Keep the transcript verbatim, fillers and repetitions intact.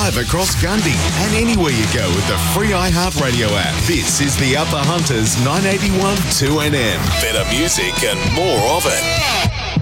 live across Gundy and anywhere you go with the free iHeartRadio app. This is the Upper Hunters nine eighty-one two N M. Better music and more of it.